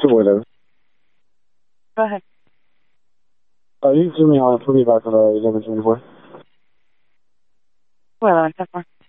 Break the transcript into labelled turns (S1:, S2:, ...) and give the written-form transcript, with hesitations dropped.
S1: whatever.
S2: Go ahead.
S1: You can put me back on 1124.
S2: What 1124?